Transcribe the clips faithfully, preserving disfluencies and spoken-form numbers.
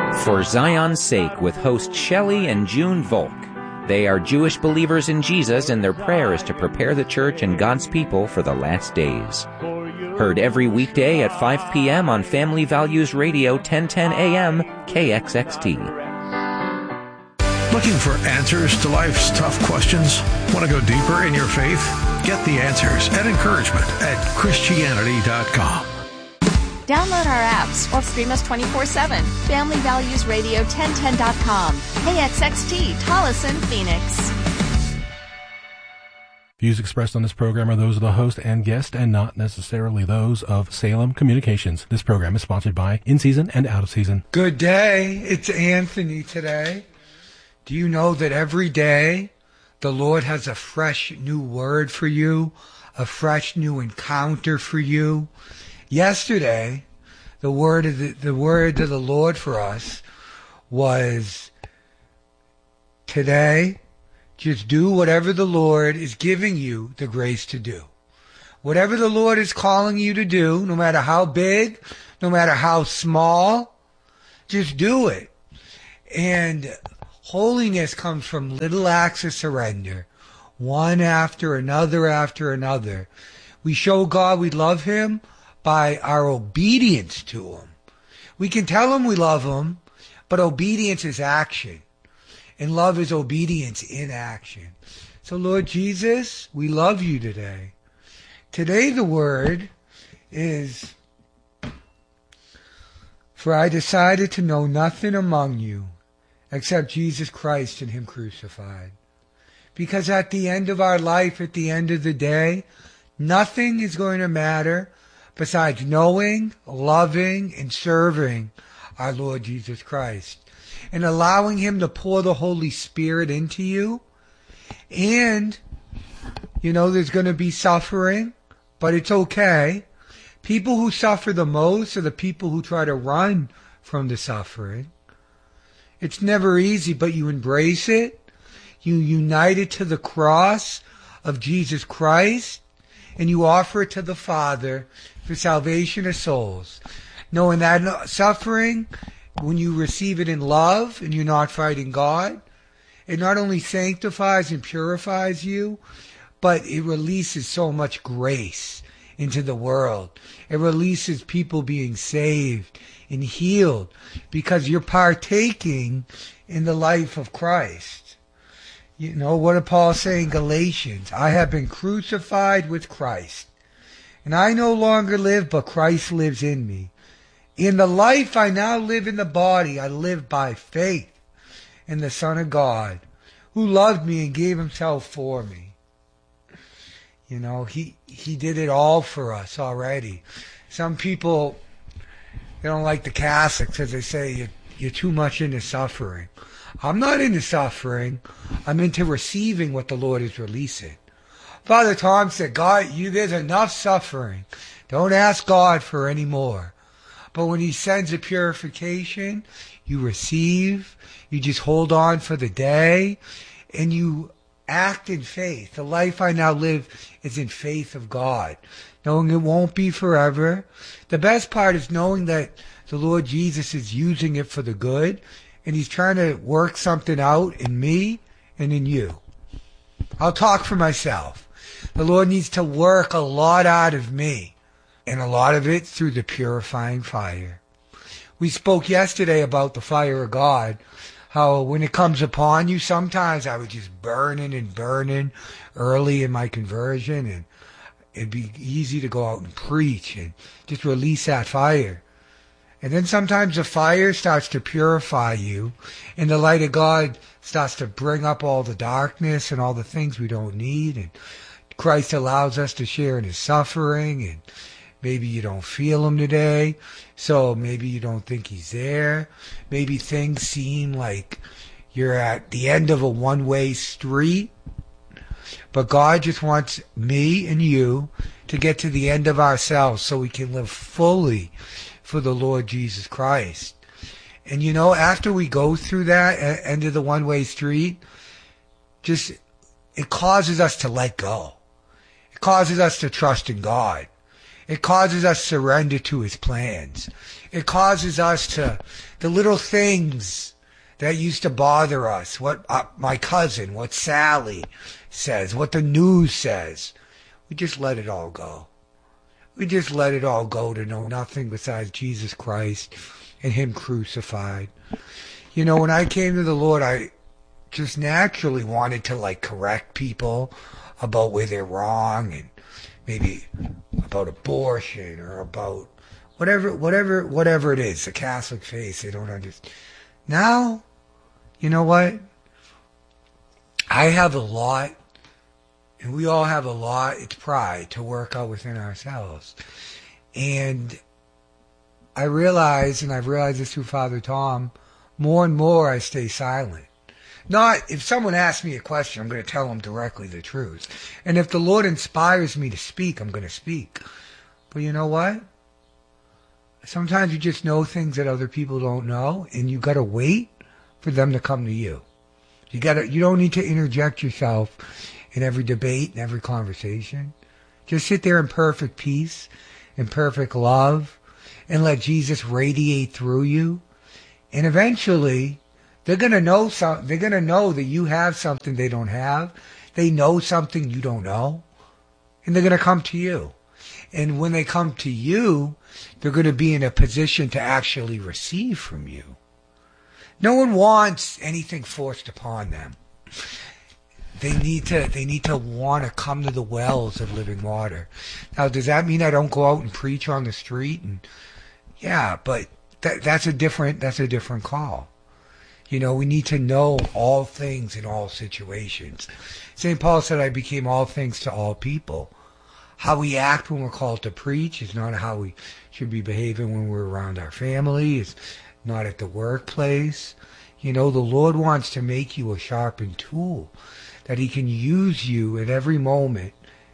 For Zion's Sake with host Shelley and June Volk. They are Jewish believers in Jesus, and their prayer is to prepare the church and God's people for the last days. Heard every weekday at five p.m. on Family Values Radio, ten ten a.m. K X X T. Looking for answers to life's tough questions? Want to go deeper in your faith? Get the answers and encouragement at Christianity dot com. Download our apps or stream us twenty-four seven. Family Values Radio ten ten dot com. K X X T, Tolleson, Phoenix. Views expressed on this program are those of the host and guest and not necessarily those of Salem Communications. This program is sponsored by In Season and Out of Season. Good day. It's Anthony today. Do you know that every day the Lord has a fresh new word for you, a fresh new encounter for you? Yesterday, the word of the, the word of the Lord for us was, today, just do whatever the Lord is giving you the grace to do. Whatever the Lord is calling you to do, no matter how big, no matter how small, just do it. And holiness comes from little acts of surrender, one after another after another. We show God we love Him by our obedience to Him. We can tell Him we love Him, but obedience is action. And love is obedience in action. So Lord Jesus, we love you today. Today the word is, for I decided to know nothing among you except Jesus Christ and Him crucified. Because at the end of our life, at the end of the day, nothing is going to matter besides knowing, loving, and serving our Lord Jesus Christ, and allowing Him to pour the Holy Spirit into you. And, you know, there's going to be suffering, but it's okay. People who suffer the most are the people who try to run from the suffering. It's never easy, but you embrace it. You unite it to the cross of Jesus Christ, and you offer it to the Father for salvation of souls. Knowing that suffering, when you receive it in love and you're not fighting God, it not only sanctifies and purifies you, but it releases so much grace into the world. It releases people being saved and healed because you're partaking in the life of Christ. You know, what did Paul say in Galatians? I have been crucified with Christ. And I no longer live, but Christ lives in me. In the life I now live in the body, I live by faith in the Son of God, who loved me and gave Himself for me. You know, He He did it all for us already. Some people, they don't like the Catholics because they say you're, you're too much into suffering. I'm not into suffering. I'm into receiving what the Lord is releasing. Father Tom said, God, you there's enough suffering. Don't ask God for any more. But when He sends a purification, you receive, you just hold on for the day, and you act in faith. The life I now live is in faith of God, knowing it won't be forever. The best part is knowing that the Lord Jesus is using it for the good, and He's trying to work something out in me and in you. I'll talk for myself. The Lord needs to work a lot out of me, and a lot of it through the purifying fire. We spoke yesterday about the fire of God, how when it comes upon you, sometimes I was just burning and burning early in my conversion, and it'd be easy to go out and preach and just release that fire. And then sometimes the fire starts to purify you, and the light of God starts to bring up all the darkness and all the things we don't need, and Christ allows us to share in His suffering, and maybe you don't feel Him today, so maybe you don't think He's there. Maybe things seem like you're at the end of a one-way street, but God just wants me and you to get to the end of ourselves so we can live fully for the Lord Jesus Christ. And you know, after we go through that end of the one-way street, just it causes us to let go. It causes us to trust in God. It causes us to surrender to His plans. It causes us to, the little things that used to bother us, what uh, my cousin, what Sally says, what the news says, we just let it all go. We just let it all go to know nothing besides Jesus Christ and Him crucified. You know, when I came to the Lord, I just naturally wanted to, like, correct people about where they're wrong, and maybe about abortion or about whatever, whatever, whatever it is, the Catholic faith, they don't understand. Now, you know what? I have a lot, and we all have a lot, it's pride, to work out within ourselves. And I realize, and I've realized this through Father Tom, more and more I stay silent. Not, if someone asks me a question, I'm going to tell them directly the truth. And if the Lord inspires me to speak, I'm going to speak. But you know what? Sometimes you just know things that other people don't know, and you got to wait for them to come to you. You got to, you don't need to interject yourself in every debate and every conversation. Just sit there in perfect peace, in perfect love, and let Jesus radiate through you. And eventually, they're going to know some, they're going to know that you have something they don't have. They know something you don't know. And they're going to come to you. And when they come to you, they're going to be in a position to actually receive from you. No one wants anything forced upon them. They need to, they need to want to come to the wells of living water. Now, does that mean I don't go out and preach on the street? And yeah, but that, that's a different, that's a different call. You know, we need to know all things in all situations. Saint Paul said, I became all things to all people. How we act when we're called to preach is not how we should be behaving when we're around our family. It's not at the workplace. You know, the Lord wants to make you a sharpened tool, that He can use you at every moment,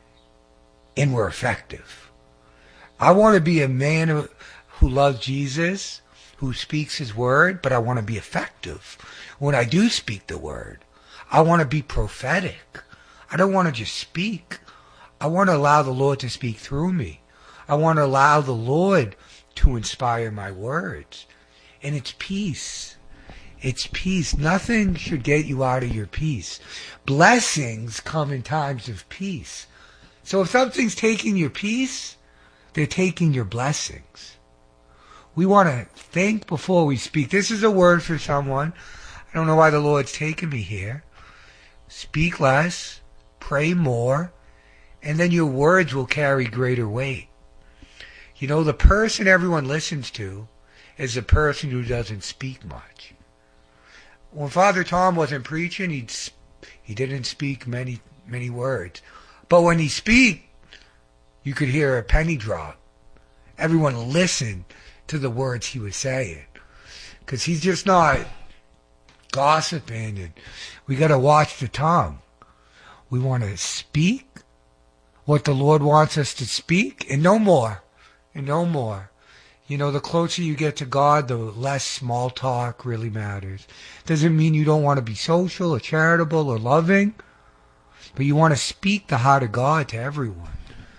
and we're effective. I want to be a man who, who loves Jesus, who speaks His word, but I want to be effective when I do speak the word. I want to be prophetic. I don't want to just speak. I want to allow the Lord to speak through me. I want to allow the Lord to inspire my words. And it's peace. It's peace. Nothing should get you out of your peace. Blessings come in times of peace. So if something's taking your peace, they're taking your blessings. We want to think before we speak. This is a word for someone. I don't know why the Lord's taken me here. Speak less, pray more, and then your words will carry greater weight. You know, the person everyone listens to is the person who doesn't speak much. When Father Tom wasn't preaching, he'd, he didn't speak many, many words. But when he speak, you could hear a penny drop. Everyone listened to the words he was saying. Because he's just not gossiping, and we got to watch the tongue. We want to speak what the Lord wants us to speak, and no more, and no more. You know, the closer you get to God, the less small talk really matters. Doesn't mean you don't want to be social or charitable or loving, but you want to speak the heart of God to everyone.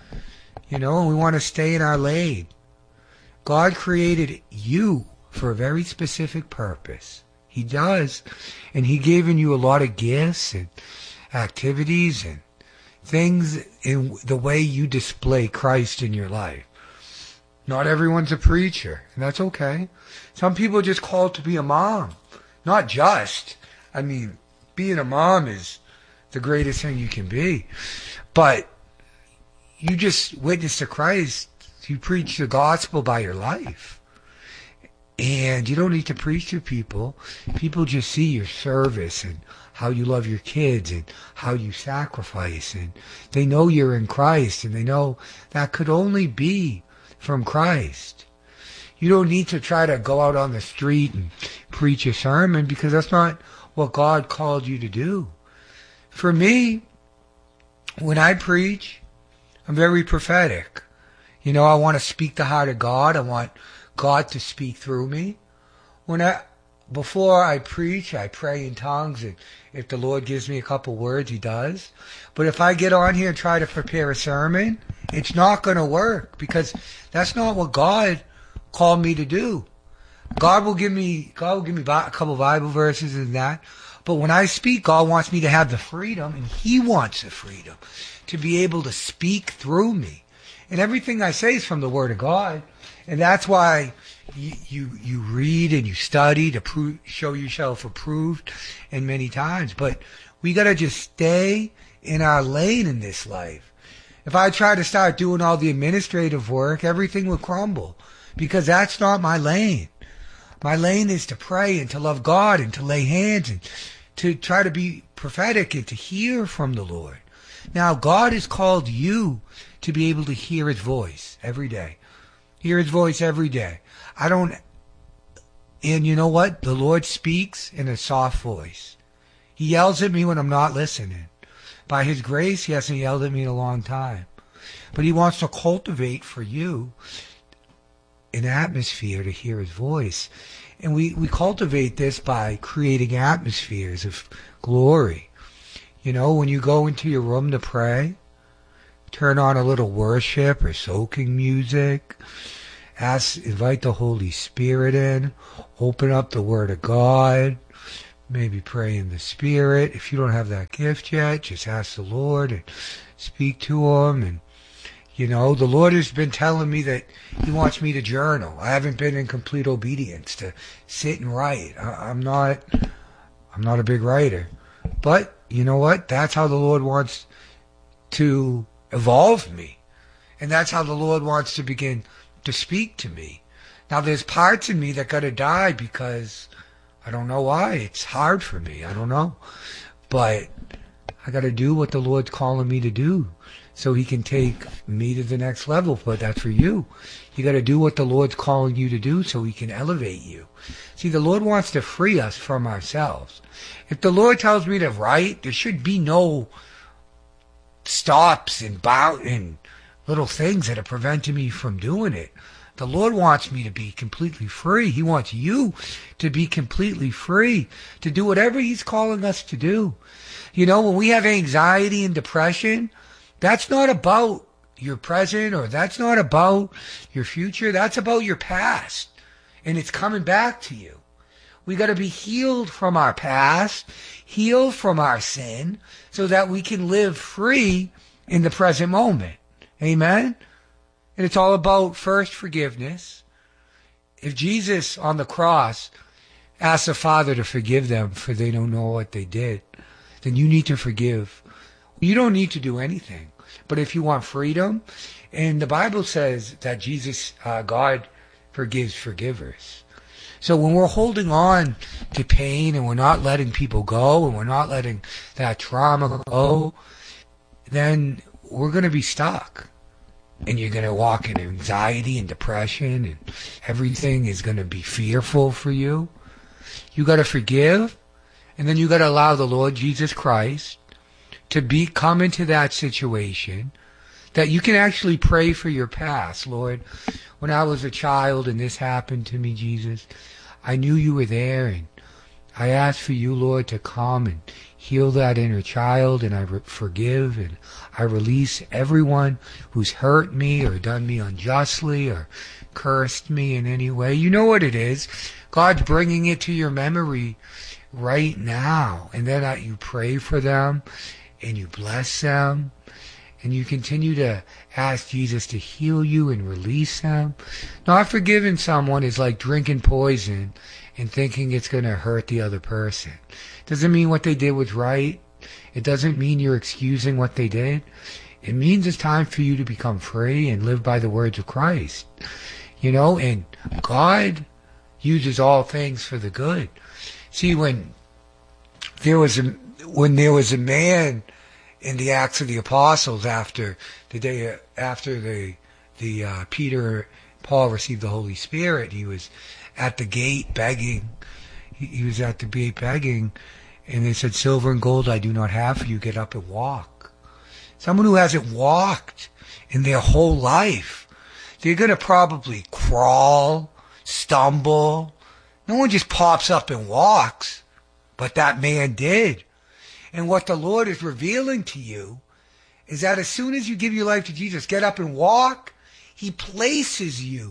You know, and we want to stay in our lane. God created you for a very specific purpose. He does. And He given you a lot of gifts and activities and things in the way you display Christ in your life. Not everyone's a preacher, and that's okay. Some people are just called to be a mom. Not just. I mean, being a mom is the greatest thing you can be. But you just witness to Christ. You preach the gospel by your life. And you don't need to preach to people. People just see your service and how you love your kids and how you sacrifice. And they know you're in Christ, and they know that could only be from Christ. You don't need to try to go out on the street and preach a sermon, because that's not what God called you to do. For me, when I preach, I'm very prophetic. You know, I want to speak the heart of God. I want God to speak through me. When I, before I preach, I pray in tongues, and if the Lord gives me a couple words, He does. But if I get on here and try to prepare a sermon, it's not going to work, because that's not what God called me to do. God will give me, God will give me a couple Bible verses and that. But when I speak, God wants me to have the freedom, and He wants the freedom to be able to speak through me. And everything I say is from the Word of God. And that's why you you, you read and you study to prove, show yourself approved, and many times. But we got to just stay in our lane in this life. If I try to start doing all the administrative work, everything would crumble, because that's not my lane. My lane is to pray and to love God and to lay hands and to try to be prophetic and to hear from the Lord. Now, God has called you to be able to hear His voice every day. Hear His voice every day. I don't, and you know what? The Lord speaks in a soft voice. He yells at me when I'm not listening. By His grace, He hasn't yelled at me in a long time. But He wants to cultivate for you an atmosphere to hear His voice. And we, we cultivate this by creating atmospheres of glory. You know, when you go into your room to pray, turn on a little worship or soaking music. Ask, invite the Holy Spirit in. Open up the Word of God. Maybe pray in the Spirit. If you don't have that gift yet, just ask the Lord and speak to Him. And you know, the Lord has been telling me that He wants me to journal. I haven't been in complete obedience to sit and write. I, I'm not, I'm not a big writer. But, you know what? That's how the Lord wants to evolve me. And that's how the Lord wants to begin to speak to me. Now, there's parts in me that got to die because I don't know why. It's hard for me. I don't know. But I got to do what the Lord's calling me to do, so He can take me to the next level. But that's for you. You got to do what the Lord's calling you to do so He can elevate you. See, the Lord wants to free us from ourselves. If the Lord tells me to write, there should be no stops and bound and little things that are preventing me from doing it. The Lord wants me to be completely free. He wants you to be completely free to do whatever He's calling us to do. You know, when we have anxiety and depression, that's not about your present, or that's not about your future. That's about your past. And it's coming back to you. We got to be healed from our past, healed from our sin, so that we can live free in the present moment. Amen? And it's all about, first, forgiveness. If Jesus on the cross asked the Father to forgive them for they don't know what they did, then you need to forgive. You don't need to do anything. But if you want freedom, and the Bible says that Jesus, uh, God, forgives forgivers. So when we're holding on to pain and we're not letting people go and we're not letting that trauma go, then we're going to be stuck. And you're going to walk in anxiety and depression, and everything is going to be fearful for you. You got to forgive, and then you got to allow the Lord Jesus Christ to be come into that situation, that you can actually pray for your past. Lord, when I was a child and this happened to me, Jesus, I knew you were there, and I asked for you, Lord, to come and heal that inner child, and I re- forgive, and I release everyone who's hurt me or done me unjustly or cursed me in any way. You know what it is. God's bringing it to your memory right now, and then uh, you pray for them, and you bless them, and you continue to ask Jesus to heal you and release them. Not forgiving someone is like drinking poison and thinking it's going to hurt the other person. Doesn't mean what they did was right. It doesn't mean you're excusing what they did. It means it's time for you to become free and live by the words of Christ. You know, and God uses all things for the good. See, when there was a, when there was a man in the Acts of the Apostles after the day after the the uh, Peter Paul received the Holy Spirit, he was at the gate begging. He, he was at the gate begging, and they said, "Silver and gold I do not have for you. Get up and walk." Someone who hasn't walked in their whole life, they're going to probably crawl, stumble. No one just pops up and walks, but that man did. And what the Lord is revealing to you is that as soon as you give your life to Jesus, get up and walk, He places you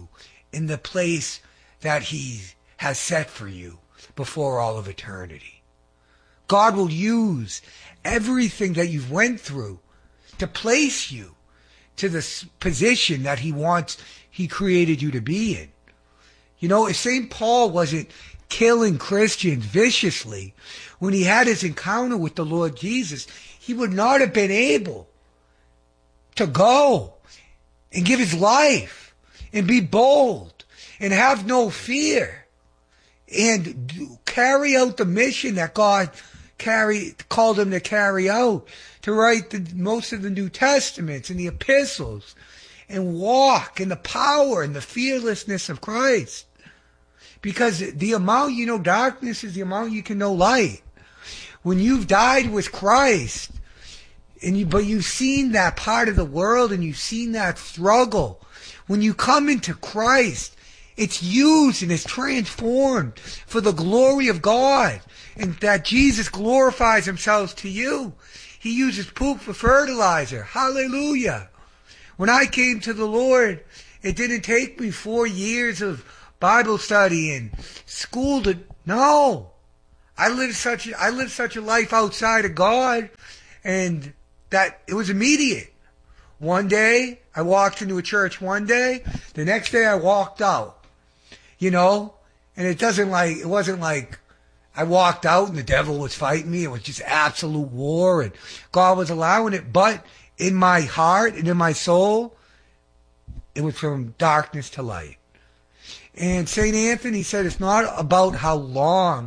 in the place that he has set for you before all of eternity. God will use everything that you've went through to place you to the position that he wants, he created you to be in. You know, if Saint Paul wasn't killing Christians viciously when he had his encounter with the Lord Jesus, he would not have been able to go and give his life and be bold and have no fear and do, carry out the mission that God carry, called him to carry out, to write the, most of the New Testaments and the epistles and walk in the power and the fearlessness of Christ. Because the amount you know darkness is the amount you can know light. When you've died with Christ, and you, but you've seen that part of the world and you've seen that struggle, when you come into Christ, it's used and it's transformed for the glory of God, and that Jesus glorifies himself to you. He uses poop for fertilizer. Hallelujah. When I came to the Lord, it didn't take me four years of Bible study and school to, no. I lived such I lived such a life outside of God, and that it was immediate. One day, I walked into a church one day, the next day I walked out. You know? And it doesn't like, it wasn't like I walked out and the devil was fighting me. It was just absolute war and God was allowing it. But in my heart and in my soul, it was from darkness to light. And Saint Anthony said it's not about how long